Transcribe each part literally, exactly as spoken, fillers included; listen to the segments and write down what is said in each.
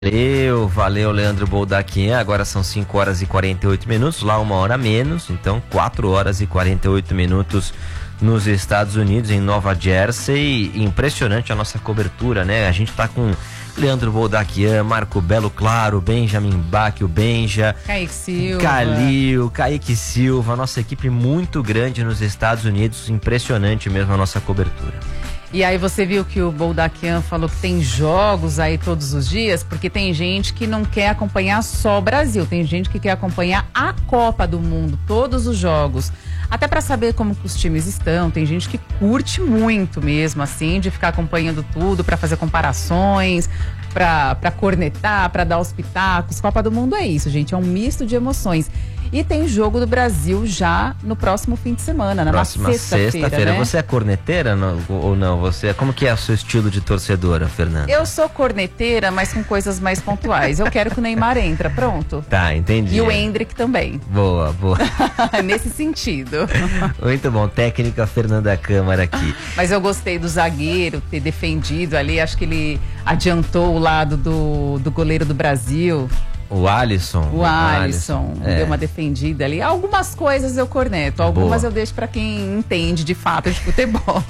Valeu, valeu, Leandro Boldaquian. Agora são cinco horas e quarenta e oito minutos, lá uma hora menos, então quatro horas e quarenta e oito minutos nos Estados Unidos, em Nova Jersey. Impressionante a nossa cobertura, né? A gente tá com Leandro Boldaquian, Marco Belo Claro, Benjamin Bach, o Benja, Kaique Silva, Calil, Kaique Silva, nossa equipe muito grande nos Estados Unidos. Impressionante mesmo a nossa cobertura. E aí você viu que o Boldaquian falou que tem jogos aí todos os dias, porque tem gente que não quer acompanhar só o Brasil, tem gente que quer acompanhar a Copa do Mundo, todos os jogos, até para saber como que os times estão. Tem gente que curte muito mesmo, assim, de ficar acompanhando tudo, para fazer comparações, para para cornetar, para dar os pitacos. Copa do Mundo é isso, gente, é um misto de emoções. E tem jogo do Brasil já no próximo fim de semana, na próxima sexta-feira, sexta-feira, né? Você é corneteira não, ou não? Você, como que é o seu estilo de torcedora, Fernanda? Eu sou corneteira, mas com coisas mais pontuais. Eu quero que o Neymar entra, pronto. Tá, entendi. E o Endrick também. Boa, boa. Nesse sentido. Muito bom, técnica Fernanda Câmara aqui. Mas eu gostei do zagueiro ter defendido ali, acho que ele adiantou o lado do, do goleiro do Brasil. O Alisson. O, o Alisson, Alisson é. deu uma defendida ali. Algumas coisas eu corneto, algumas Boa. eu deixo pra quem entende de fato de futebol.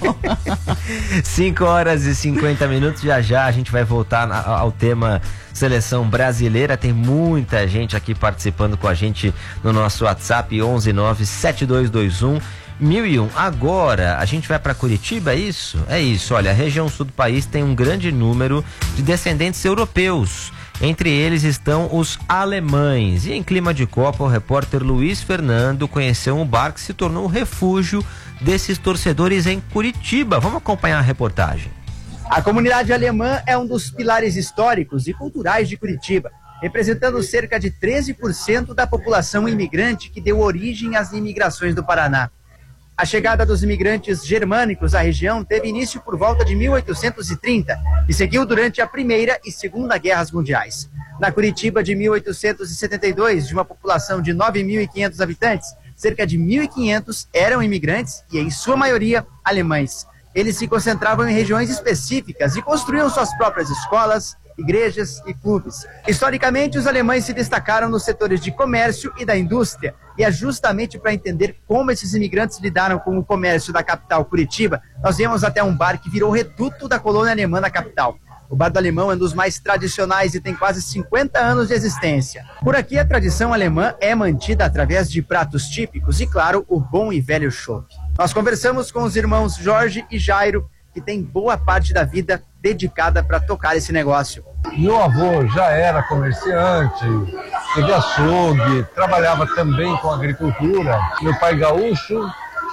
cinco horas e cinquenta minutos, já já a gente vai voltar na, ao tema seleção brasileira. Tem muita gente aqui participando com a gente no nosso WhatsApp onze nove sete dois dois um mil e um. Agora a gente vai para Curitiba, é isso? É isso, olha, a região sul do país tem um grande número de descendentes europeus. Entre eles estão os alemães. E em clima de Copa, o repórter Luiz Fernando conheceu um bar que se tornou um refúgio desses torcedores em Curitiba. Vamos acompanhar a reportagem. A comunidade alemã é um dos pilares históricos e culturais de Curitiba, representando cerca de treze por cento da população imigrante que deu origem às imigrações do Paraná. A chegada dos imigrantes germânicos à região teve início por volta de mil oitocentos e trinta e seguiu durante a Primeira e Segunda Guerras Mundiais. Na Curitiba de mil oitocentos e setenta e dois, de uma população de nove mil e quinhentos habitantes, cerca de mil e quinhentos eram imigrantes e, em sua maioria, alemães. Eles se concentravam em regiões específicas e construíam suas próprias escolas, igrejas e clubes. Historicamente, os alemães se destacaram nos setores de comércio e da indústria, e é justamente para entender como esses imigrantes lidaram com o comércio da capital Curitiba, nós viemos até um bar que virou reduto da colônia alemã na capital. O Bar do Alemão é um dos mais tradicionais e tem quase cinquenta anos de existência. Por aqui, a tradição alemã é mantida através de pratos típicos e, claro, o bom e velho chopp. Nós conversamos com os irmãos Jorge e Jairo, que tem boa parte da vida dedicada para tocar esse negócio. Meu avô já era comerciante, teve açougue, trabalhava também com agricultura. Meu pai gaúcho,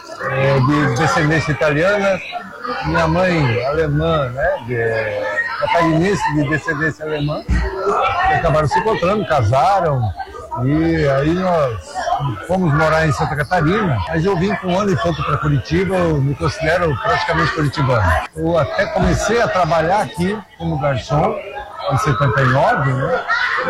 é, de descendência italiana, minha mãe alemã, né, de, catarinense de descendência alemã. E acabaram se encontrando, casaram. E aí nós fomos morar em Santa Catarina, mas eu vim com um ano e pouco para Curitiba, eu me considero praticamente curitibano. Eu até comecei a trabalhar aqui como garçom em setenta e nove, né?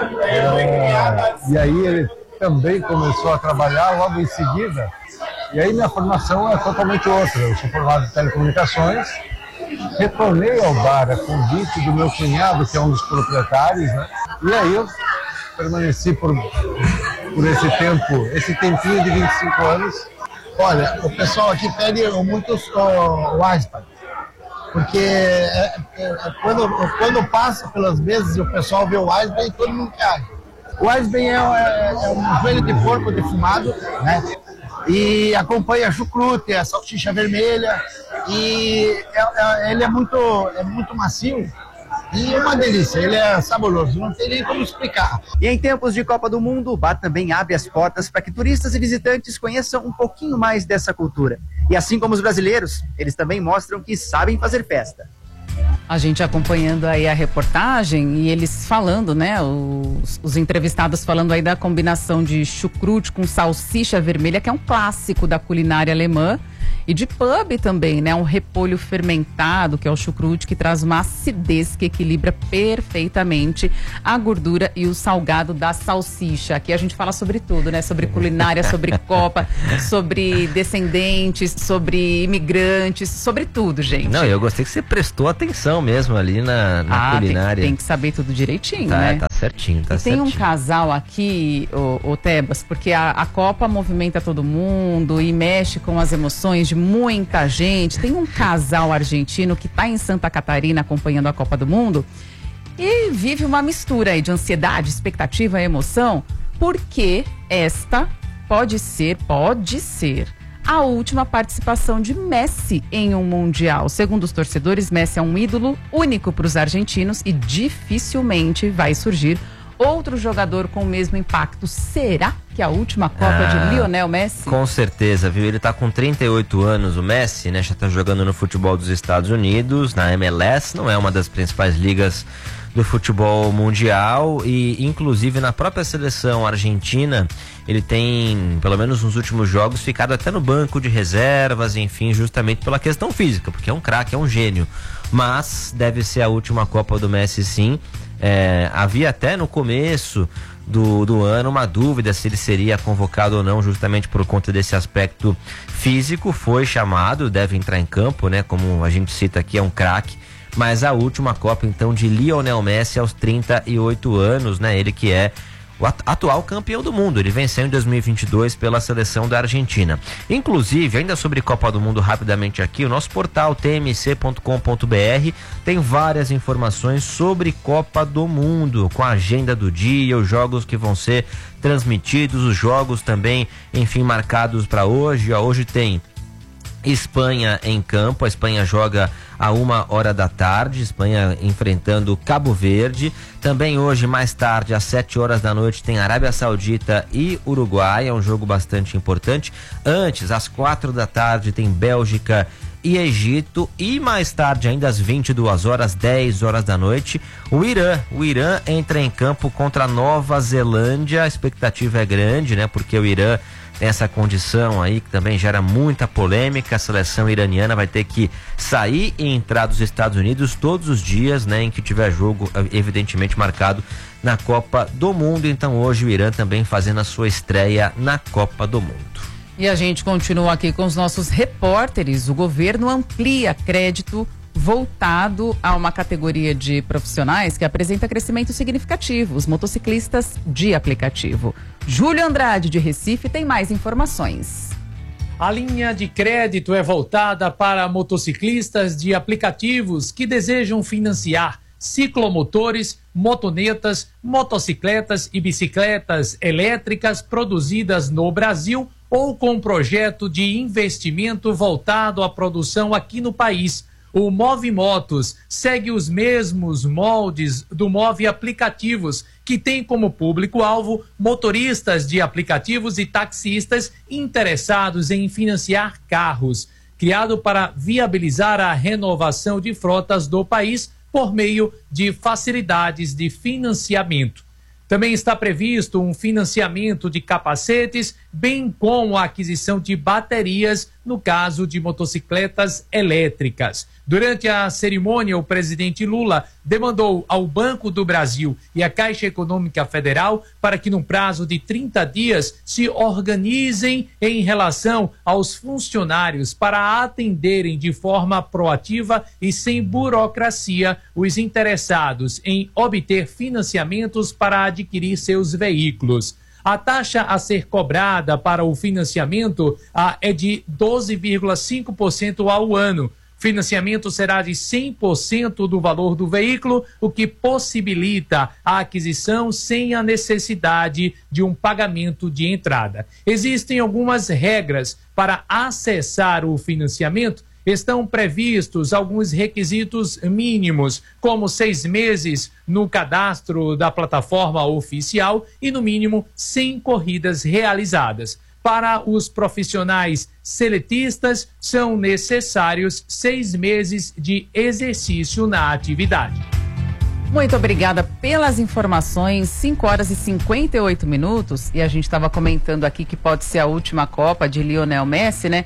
É, e aí ele também começou a trabalhar logo em seguida. E aí minha formação é totalmente outra, eu sou formado em telecomunicações, retornei ao bar a convite do meu cunhado, que é um dos proprietários, né? E aí eu permaneci por, por esse tempo, esse tempinho de vinte e cinco anos. Olha, o pessoal aqui pede muito o, o Eisbein, porque é, é, é, quando, quando passa pelas mesas e o pessoal vê o Eisbein, todo mundo quer. O Eisbein é, é, é um joelho de porco defumado, né? E acompanha chucrute, a salsicha vermelha, e é, é, ele é muito, é muito macio. E uma delícia, ele é saboroso, não tem nem como explicar. E em tempos de Copa do Mundo, o bar também abre as portas para que turistas e visitantes conheçam um pouquinho mais dessa cultura. E assim como os brasileiros, eles também mostram que sabem fazer festa. A gente acompanhando aí a reportagem e eles falando, né, os, os entrevistados falando aí da combinação de chucrute com salsicha vermelha, que é um clássico da culinária alemã. E de pub também, né? Um repolho fermentado, que é o chucrute, que traz uma acidez que equilibra perfeitamente a gordura e o salgado da salsicha. Aqui a gente fala sobre tudo, né? Sobre culinária, sobre Copa, sobre descendentes, sobre imigrantes, sobre tudo, gente. Não, eu gostei que você prestou atenção mesmo ali na, na ah, culinária. Tem, tem que saber tudo direitinho, tá, né? Tá certinho, tá e certinho. Tem um casal aqui, o, o Tebas, porque a, a Copa movimenta todo mundo e mexe com as emoções de muita gente. Tem um casal argentino que está em Santa Catarina acompanhando a Copa do Mundo e vive uma mistura aí de ansiedade, expectativa e emoção, porque esta pode ser, pode ser a última participação de Messi em um Mundial. Segundo os torcedores, Messi é um ídolo único para os argentinos e dificilmente vai surgir outro jogador com o mesmo impacto. Será que é a última Copa ah, de Lionel Messi? Com certeza, viu? Ele tá com trinta e oito anos, o Messi, né? Já tá jogando no futebol dos Estados Unidos, na M L S, não é uma das principais ligas do futebol mundial e inclusive na própria seleção argentina ele tem, pelo menos nos últimos jogos, ficado até no banco de reservas, enfim, justamente pela questão física, porque é um craque, é um gênio, mas deve ser a última Copa do Messi, sim. É, havia até no começo do, do ano uma dúvida se ele seria convocado ou não, justamente por conta desse aspecto físico. Foi chamado, deve entrar em campo, né? Como a gente cita aqui, é um craque. Mas a última Copa, então, de Lionel Messi aos trinta e oito anos, né? Ele que é o atual campeão do mundo. Ele venceu em dois mil e vinte e dois pela seleção da Argentina. Inclusive, ainda sobre Copa do Mundo, rapidamente aqui, o nosso portal t m c ponto com ponto b r tem várias informações sobre Copa do Mundo, com a agenda do dia, os jogos que vão ser transmitidos, os jogos também, enfim, marcados para hoje. Ó, hoje tem Espanha em campo, a Espanha joga a uma hora da tarde, Espanha enfrentando Cabo Verde. Também hoje, mais tarde, às sete horas da noite, tem Arábia Saudita e Uruguai, é um jogo bastante importante. Antes, às quatro da tarde, tem Bélgica e Egito, e mais tarde, ainda às vinte e duas horas, dez horas da noite, o Irã. O Irã entra em campo contra a Nova Zelândia. A expectativa é grande, né? Porque o Irã tem essa condição aí que também gera muita polêmica. A seleção iraniana vai ter que sair e entrar dos Estados Unidos todos os dias, né, em que tiver jogo, evidentemente marcado na Copa do Mundo. Então hoje o Irã também fazendo a sua estreia na Copa do Mundo. E a gente continua aqui com os nossos repórteres. O governo amplia crédito voltado a uma categoria de profissionais que apresenta crescimento significativo, os motociclistas de aplicativo. Júlio Andrade, de Recife, tem mais informações. A linha de crédito é voltada para motociclistas de aplicativos que desejam financiar ciclomotores, motonetas, motocicletas e bicicletas elétricas produzidas no Brasil ou com projeto de investimento voltado à produção aqui no país. O Move Motos segue os mesmos moldes do Move Aplicativos, que tem como público-alvo motoristas de aplicativos e taxistas interessados em financiar carros, criado para viabilizar a renovação de frotas do país por meio de facilidades de financiamento. Também está previsto um financiamento de capacetes, bem como a aquisição de baterias no caso de motocicletas elétricas. Durante a cerimônia, o presidente Lula demandou ao Banco do Brasil e à Caixa Econômica Federal para que, num prazo de trinta dias, se organizem em relação aos funcionários para atenderem de forma proativa e sem burocracia os interessados em obter financiamentos para adquirir seus veículos. A taxa a ser cobrada para o financiamento ah, é de doze vírgula cinco por cento ao ano. Financiamento será de cem por cento do valor do veículo, o que possibilita a aquisição sem a necessidade de um pagamento de entrada. Existem algumas regras para acessar o financiamento. Estão previstos alguns requisitos mínimos, como seis meses no cadastro da plataforma oficial e, no mínimo, cem corridas realizadas. Para os profissionais seletistas, são necessários seis meses de exercício na atividade. Muito obrigada pelas informações. cinco horas e cinquenta e oito minutos. E a gente estava comentando aqui que pode ser a última Copa de Lionel Messi, né?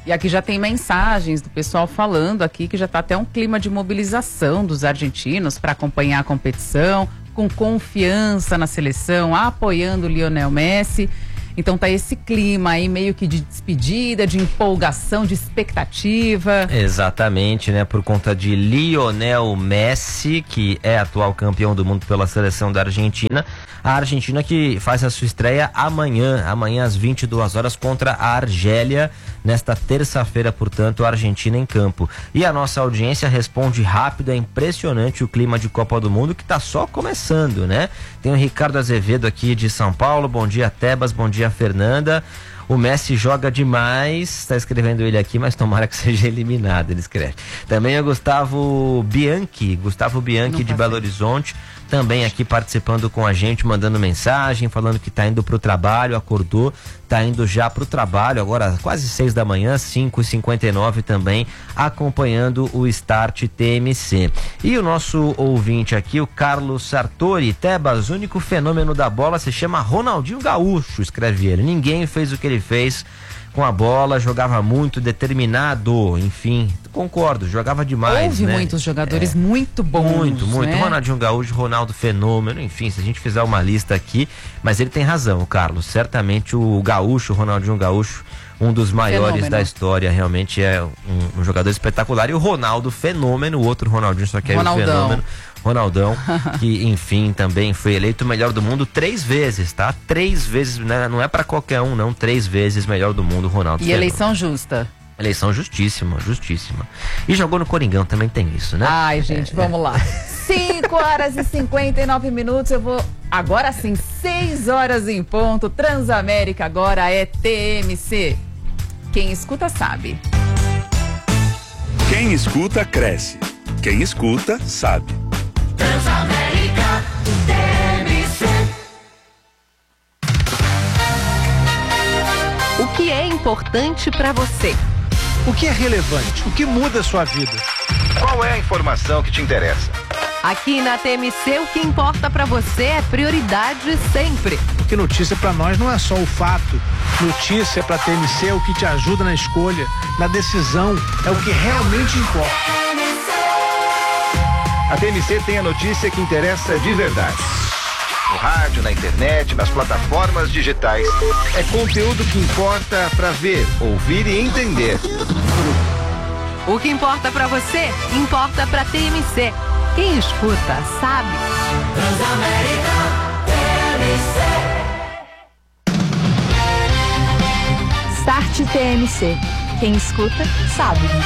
E aqui já tem mensagens do pessoal falando aqui que já está até um clima de mobilização dos argentinos para acompanhar a competição, com confiança na seleção, apoiando o Lionel Messi. Então tá esse clima aí meio que de despedida, de empolgação, de expectativa. Exatamente, né? Por conta de Lionel Messi, que é atual campeão do mundo pela seleção da Argentina. A Argentina que faz a sua estreia amanhã, amanhã às vinte e duas horas contra a Argélia. Nesta terça-feira, portanto, a Argentina em campo. E a nossa audiência responde rápido, é impressionante o clima de Copa do Mundo que tá só começando, né? Tem o Ricardo Azevedo aqui de São Paulo, bom dia Tebas, bom dia Fernanda. O Messi joga demais, está escrevendo ele aqui, mas tomara que seja eliminado, ele escreve. Também é o Gustavo Bianchi, Gustavo Bianchi de Belo Horizonte, também aqui participando com a gente, mandando mensagem, falando que está indo para o trabalho, acordou, está indo já para o trabalho, agora quase seis da manhã, cinco e cinquenta e nove também, acompanhando o Start T M C. E o nosso ouvinte aqui, o Carlos Sartori, Tebas, o único fenômeno da bola se chama Ronaldinho Gaúcho, escreve ele. Ninguém fez o que ele fez com a bola, jogava muito, determinado, enfim, concordo, jogava demais. Houve né? muitos jogadores é, muito bons. Muito, muito. Né? Ronaldinho Gaúcho, Ronaldo Fenômeno, enfim, se a gente fizer uma lista aqui, mas ele tem razão, Carlos. Certamente o Gaúcho, o Ronaldinho Gaúcho, um dos maiores Fenômeno. da história, realmente é um, um jogador espetacular. E o Ronaldo Fenômeno, o outro Ronaldinho, só que é o Fenômeno. Ronaldão, que enfim também foi eleito o melhor do mundo três vezes, tá? Três vezes, né? Não é pra qualquer um, não. Três vezes melhor do mundo, Ronaldo. E Fenômeno. eleição justa. Eleição justíssima, justíssima. E jogou no Coringão, também tem isso, né? Ai, gente, é, vamos é. lá. cinco horas e cinquenta e nove minutos, eu vou... Agora sim, seis horas em ponto. Transamérica agora é T M C. Quem escuta sabe. Quem escuta, cresce. Quem escuta, sabe. Transamérica T M C. O que é importante para você? O que é relevante? O que muda a sua vida? Qual é a informação que te interessa? Aqui na T M C, o que importa para você é prioridade sempre. Porque notícia para nós não é só o fato. Notícia para T M C é o que te ajuda na escolha, na decisão, é o que realmente importa. A T M C tem a notícia que interessa de verdade. No rádio, na internet, nas plataformas digitais. É conteúdo que importa para ver, ouvir e entender. O que importa para você, importa para T M C. Quem escuta, sabe. Transamérica T M C. Start T M C. Quem escuta, sabe.